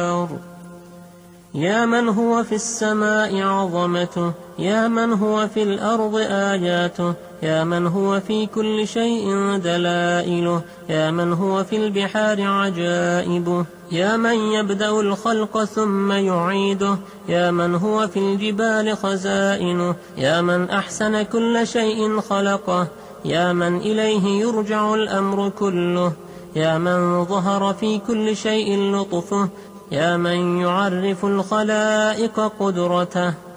يا من هو في السماء عظمته، يا من هو في الأرض آياته، يا من هو في كل شيء دلائله، يا من هو في البحار عجائبه، يا من يبدأ الخلق ثم يعيده، يا من هو في الجبال خزائنه، يا من أحسن كل شيء خلقه، يا من إليه يرجع الأمر كله، يا من ظهر في كل شيء لطفه، يا من يعرف الخلائق قدرته.